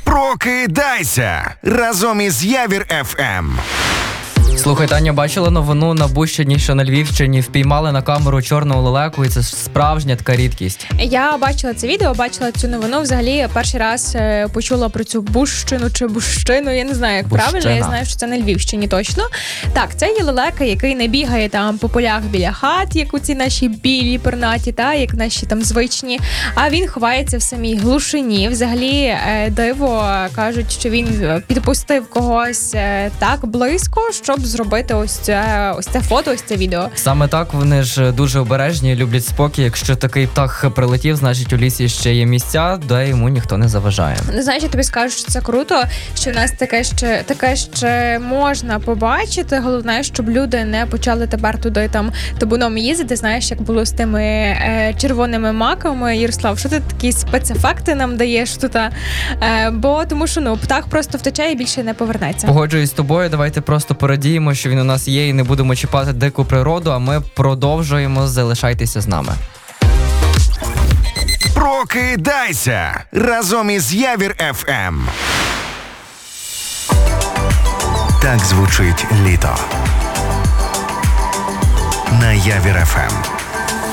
Прокидайся разом із Явір ФМ. Слухай, Таня, бачила новину на Бущині, що на Львівщині впіймали на камеру чорного лелеку, і це справжня така рідкість. Я бачила це відео, бачила цю новину. Взагалі, перший раз почула про цю Бущину чи Бущину, я не знаю, як правильно, я знаю, що це на Львівщині точно. Так, це є лелека, який не бігає там по полях біля хат, як у ці наші білі пернаті, та, як наші там звичні, а він ховається в самій глушині. Взагалі, диво, кажуть, що він підпустив когось так близько, щоб зробити ось це фото, ось це відео. Саме так, вони ж дуже обережні, люблять спокій. Якщо такий птах прилетів, значить у лісі ще є місця, де йому ніхто не заважає. Знаєш, я тобі скажу, що це круто, що в нас таке ще можна побачити. Головне, щоб люди не почали тепер туди там табуном їздити. Знаєш, як було з тими червоними маками. Ярослав, що ти такі спецефекти нам даєш тут? Бо тому що птах просто втече і більше не повернеться. Погоджуюсь з тобою, давайте просто порадіємо, що він у нас є, і не будемо чіпати дику природу, а ми продовжуємо. Залишайтеся з нами. Прокидайся разом із Явір ФМ. Так звучить літо на Явір ФМ.